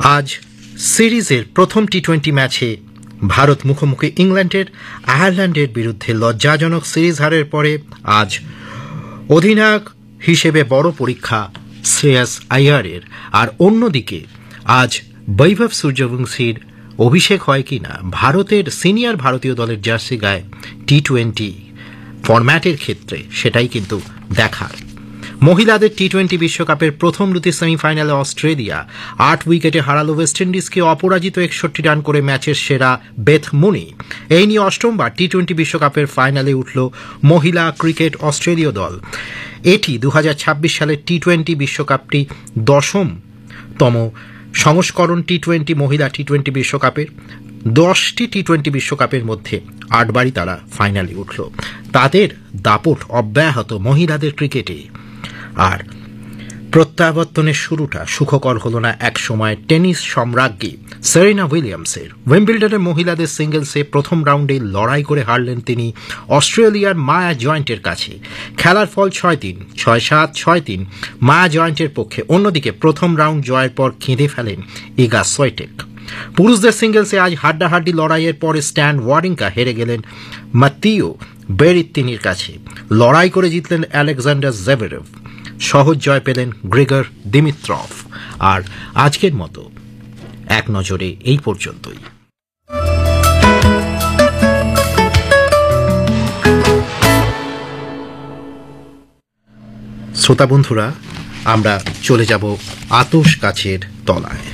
আজ সিরিজের প্রথম টি-20 ম্যাচে ভারত মুখোমুখি ইংল্যান্ডের আয়ারল্যান্ডের বিরুদ্ধে লজ্জাজনক সিরিজ হারের পরে আজ অধিনায়ক হিসেবে বড় পরীক্ষা শ্রেয়াস আইয়ারের। আর অন্যদিকে আজ বৈভব সূর্যবংশীর অভিষেক হয় কি না ভারতের সিনিয়র ভারতীয় দলের জার্সি গায়ে টি-20 ফরম্যাটের ক্ষেত্রে, সেটাই কিন্তু দেখার। মহিলাদের টি-20 বিশ্বকাপের প্রথম দুটি সেমিফাইনালে অস্ট্রেলিয়া 8 উইকেটে হারালো ওয়েস্ট ইন্ডিজকে অপরাজিত 61 রান করে ম্যাচের সেরা বেথ মুনি। এই নিয়ে অষ্টমবার টি-20 বিশ্বকাপের ফাইনালে উঠল মহিলা ক্রিকেট অস্ট্রেলীয় দল। এটি 2026 সালের টি-20 বিশ্বকাপটি 10তম সংস্করণ টি-20 মহিলা টি-20 বিশ্বকাপের। 10টি টি-20 বিশ্বকাপের মধ্যে 8বারই তারা ফাইনালে উঠল। তাদের দাপট অব্যাহত মহিলাদের ক্রিকেটে। আর প্রত্যাবর্তনের শুরুটা সুখকর হল না এক সময় টেনিস সম্রাজ্ঞী সেরেনা উইলিয়ামসের। উইম্বলডনের মহিলাদের সিঙ্গলসে প্রথম রাউন্ডে লড়াই করে হারলেন তিনি অস্ট্রেলিয়ার মায়া জয়েন্টের কাছে। খেলার ফল 6-3, 6-7, 6-3 মায়া জয়েন্টের পক্ষে। অন্যদিকে প্রথম রাউন্ড জয়ের পর কেঁদে ফেলেন ইগা সোয়াটেক। পুরুষদের সিঙ্গলসে আজ হাড্ডাহাড্ডি লড়াইয়ের পরে স্ট্যান ওয়ারিঙ্কা হেরে গেলেন মাত্তিও বেরেত্তিনির কাছে। লড়াই করে জিতলেন আলেকজান্ডার জেভেরেভ। সহজ জয় পেলেন গ্রেগর দিমিত্রভ। আর আজকের মতো এক নজরে এই পর্যন্তই। শ্রোতা বন্ধুরা, আমরা চলে যাব আতশ কাচের তলায়।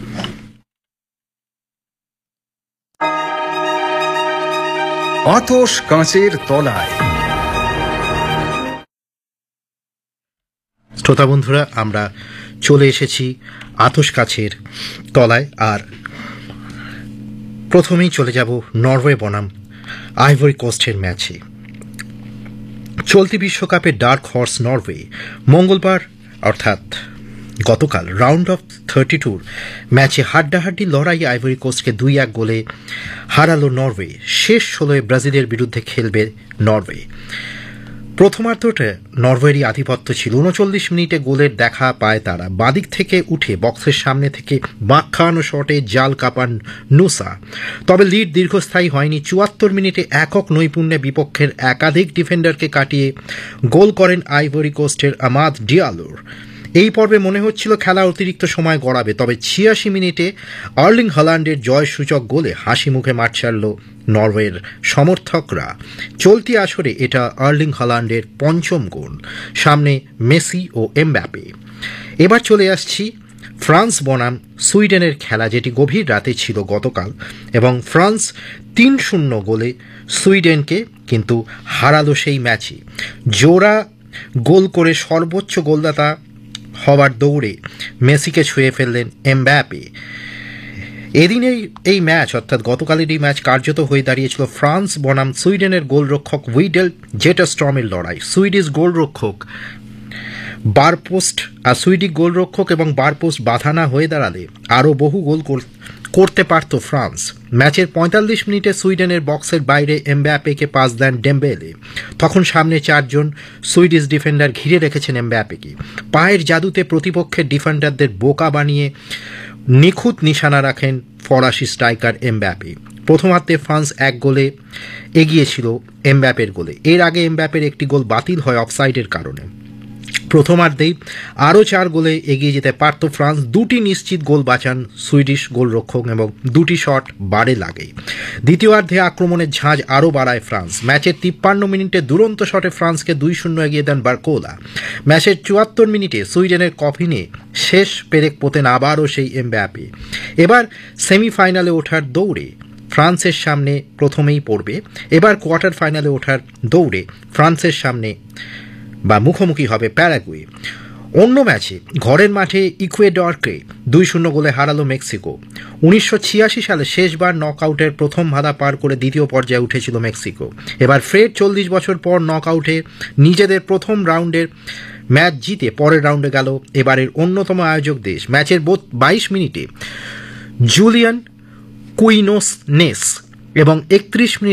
আতশ কাচের তলায়। শ্রোতা বন্ধুরা, আমরা চলে এসেছি আতশ কাচের তলায়। আর প্রথমেই চলে যাব নরওয়ে বনাম আইভরি কোস্টের ম্যাচে। চলতি বিশ্বকাপে ডার্ক হর্স নরওয়ে মঙ্গলবার অর্থাৎ গতকাল রাউন্ড অফ 32 ম্যাচে হাড্ডাহাড্ডি লড়াই আইভরি কোস্টকে 2-1 গোলে হারালো নরওয়ে। শেষ 16 ব্রাজিলের বিরুদ্ধে খেলবে নরওয়ে। প্রথমার্ধটা নরওয়েরই আধিপত্য ছিল। 39 মিনিটে গোলের দেখা পায় তারা। বাদিক থেকে উঠে বক্সের সামনে থেকে বাঁক খাওয়ানো শটে জাল কাপান নুসা। তবে লিড দীর্ঘস্থায়ী হয়নি। 74 মিনিটে একক নৈপুণ্যে বিপক্ষের একাধিক ডিফেন্ডারকে কাটিয়ে গোল করেন আইভরি কোস্টের আমাদ ডিয়ালোর। এই পর্বে মনে হচ্ছিল খেলা অতিরিক্ত সময় গড়াবে, তবে 86 মিনিটে আর্লিং হল্যান্ডের জয়সূচক গোলে হাসি মুখে মাঠ ছাড়ল নরওয়ের সমর্থকরা। চলতি আসরে এটা আর্লিং হল্যান্ডের 5ম গোল, সামনে মেসি ও এমবাপে। এবার চলে আসছি ফ্রান্স বনাম সুইডেনের খেলা, যেটি গভীর রাতে ছিল গতকাল, এবং ফ্রান্স 3-0 গোলে সুইডেনকে কিন্তু হারালো সেই ম্যাচে। জোড়া গোল করে সর্বোচ্চ গোলদাতা হওয়ার দৌড়ে মেসিকে ছুঁয়ে ফেললেন এমবাপে। এদিনেই এই ম্যাচ অর্থাৎ গতকালের এই ম্যাচ কার্যত হয়ে দাঁড়িয়েছিল ফ্রান্স বনাম সুইডেনের গোলরক্ষক উইডেল জেটাস্ট্রমের লড়াই। সুইডিশ গোলরক্ষক সুইডিশ গোলরক্ষক এবং বারপোস্ট বাধা না হয়ে দাঁড়ালে আরও বহু গোল করতে পারত ফ্রান্স। ম্যাচের 45 মিনিটে সুইডেনের বক্সের বাইরে এমবাপেকে পাস দেন ডেম্বেলে। তখন সামনে 4 জন সুইডিশ ডিফেন্ডার ঘিরে রেখেছেন এমবাপেকে। পায়ের জাদুতে প্রতিপক্ষের ডিফেন্ডারদের বোকা বানিয়ে নিখুঁত নিশানা রাখেন ফরাসি স্ট্রাইকার এমবাপে। প্রথমার্ধে ফ্রান্স 1 গোলে এগিয়েছিল এমবাপের গোলে। এর আগে এমবাপের একটি গোল বাতিল হয় অফসাইডের কারণে। প্রথমার্ধেই আরও 4 গোলে এগিয়ে যেতে পারত ফ্রান্স। 2টি নিশ্চিত গোল বাঁচান সুইডিশ গোলরক্ষক এবং 2টি শট বারে লাগে। দ্বিতীয়ার্ধে আক্রমণের ঝাঁজ আরও বাড়ায় ফ্রান্স। ম্যাচের 53 মিনিটে দুরন্ত শটে ফ্রান্সকে 2-0 এগিয়ে দেন বারকোলা। ম্যাচের 74 মিনিটে সুইডেনের কফিনে শেষ পেরেক পোতেন আবারও সেই এমবাপে। এবার সেমিফাইনালে ওঠার দৌড়ে ফ্রান্সের সামনে প্রথমেই পড়বে। এবার কোয়ার্টার ফাইনালে ওঠার দৌড়ে ফ্রান্সের সামনে বা মুখোমুখি হবে প্যারাগুয়ে। অন্য ম্যাচে ঘরের মাঠে ইকুয়েডরকে 2-0 গোলে হারালো মেক্সিকো। 1986 সালে শেষবার নকআউটের প্রথম বাধা পার করে দ্বিতীয় পর্যায়ে উঠেছিল মেক্সিকো। এবার ফের 40 বছর পর নকআউটে নিজেদের প্রথম রাউন্ডের ম্যাচ জিতে পরের রাউন্ডে গেল এবারের অন্যতম আয়োজক দেশ। ম্যাচের 22 মিনিটে জুলিয়ান কুইনোনেস এবং 31 মিনিট